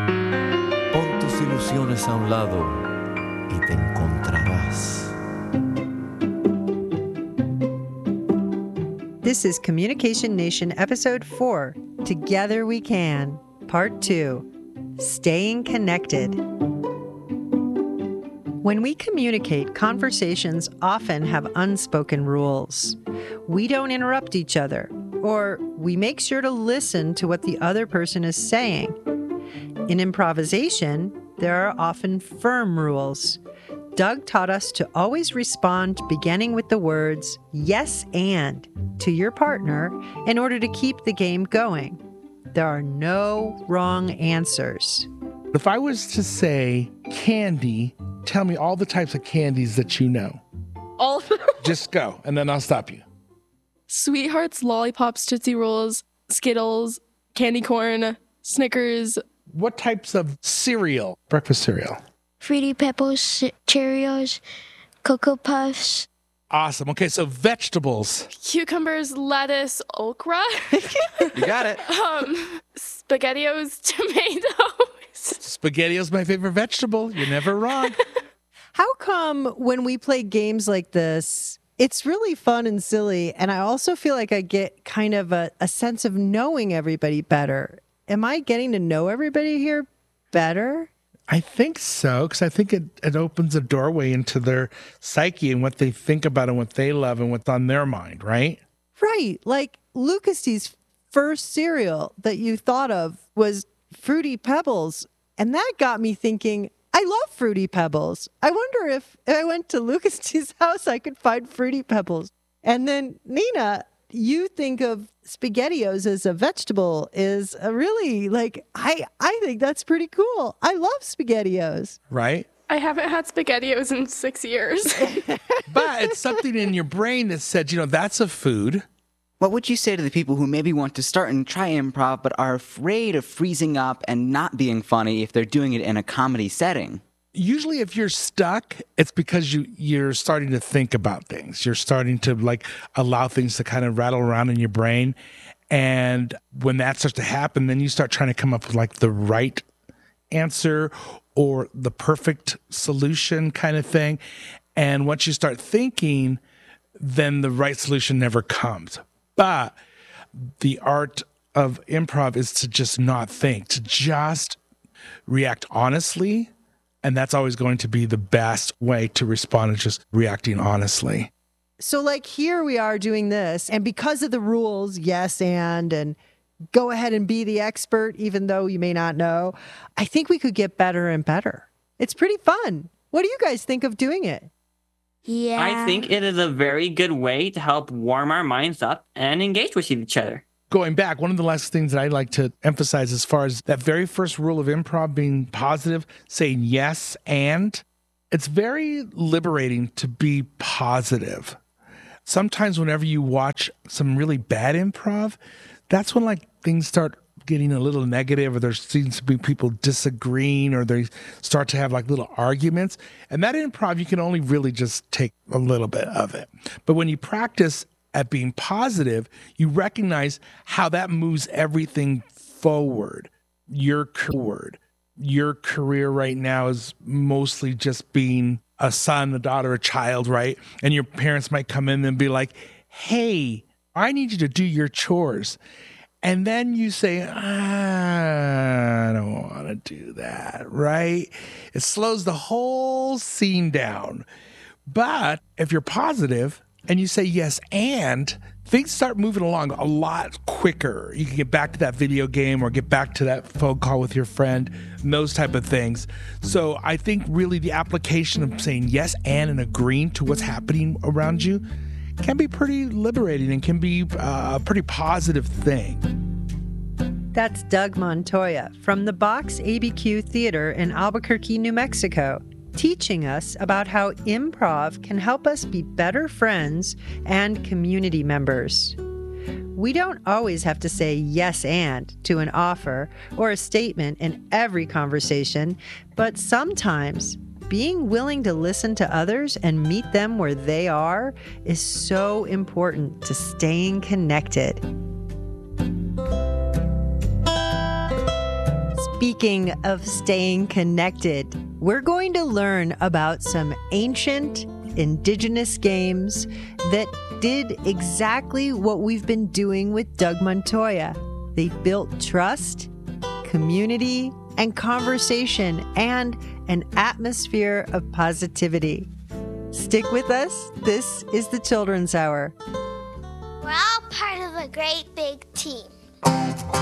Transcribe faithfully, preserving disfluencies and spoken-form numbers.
Pon tus ilusiones a un lado y te encontrarás. This is Communication Nation Episode four, Together We Can, Part two, Staying Connected. When we communicate, conversations often have unspoken rules. We don't interrupt each other, or we make sure to listen to what the other person is saying. In improvisation, there are often firm rules. Doug taught us to always respond beginning with the words, yes, and, to your partner in order to keep the game going. There are no wrong answers. If I was to say candy, tell me all the types of candies that you know. All of them. Just go, and then I'll stop you. Sweethearts, lollipops, Tootsie Rolls, Skittles, candy corn, Snickers. What types of cereal, breakfast cereal? Fruity Pebbles, Cheerios, Cocoa Puffs. Awesome. Okay, so vegetables. Cucumbers, lettuce, okra. You got it. um, SpaghettiOs, tomatoes. SpaghettiOs my favorite vegetable. You're never wrong. How come when we play games like this, it's really fun and silly, and I also feel like I get kind of a, a sense of knowing everybody better. Am I getting to know everybody here better? I think so, because I think it, it opens a doorway into their psyche and what they think about and what they love and what's on their mind, right? Right. Like Lucas's first cereal that you thought of was Fruity Pebbles. And that got me thinking, I love Fruity Pebbles. I wonder if I went to Lucas's house, I could find Fruity Pebbles. And then, Nina, you think of SpaghettiOs as a vegetable is a really, like, I, I think that's pretty cool. I love SpaghettiOs. Right? I haven't had SpaghettiOs in six years. But it's something in your brain that said, you know, that's a food. What would you say to the people who maybe want to start and try improv but are afraid of freezing up and not being funny if they're doing it in a comedy setting? Usually if you're stuck, it's because you, you're starting to think about things. You're starting to like allow things to kind of rattle around in your brain. And when that starts to happen, then you start trying to come up with like the right answer or the perfect solution kind of thing. And once you start thinking, then the right solution never comes. But the art of improv is to just not think, to just react honestly. And that's always going to be the best way to respond, is just reacting honestly. So like here we are doing this, and because of the rules, yes, and, and go ahead and be the expert, even though you may not know, I think we could get better and better. It's pretty fun. What do you guys think of doing it? Yeah. I think it is a very good way to help warm our minds up and engage with each other. Going back, one of the last things that I like to emphasize as far as that very first rule of improv being positive, saying yes, and it's very liberating to be positive. Sometimes whenever you watch some really bad improv, that's when like things start getting a little negative, or there seems to be people disagreeing, or they start to have like little arguments. And that improv, you can only really just take a little bit of it. But when you practice at being positive, you recognize how that moves everything forward. Your career, your career right now is mostly just being a son, a daughter, a child, right? And your parents might come in and be like, hey, I need you to do your chores. And then you say, ah, I don't want to do that, right? It slows the whole scene down. But if you're positive and you say yes, and things start moving along a lot quicker. You can get back to that video game or get back to that phone call with your friend, and those type of things. So I think really the application of saying yes and and agreeing to what's happening around you can be pretty liberating and can be uh, a pretty positive thing. That's Doug Montoya from the Box A B Q Theater in Albuquerque, New Mexico, teaching us about how improv can help us be better friends and community members. We don't always have to say yes and to an offer or a statement in every conversation, but sometimes being willing to listen to others and meet them where they are is so important to staying connected. Speaking of staying connected, we're going to learn about some ancient indigenous games that did exactly what we've been doing with Doug Montoya. They built trust, community, and conversation, and an atmosphere of positivity. Stick with us. This is the Children's Hour. We're all part of a great big team.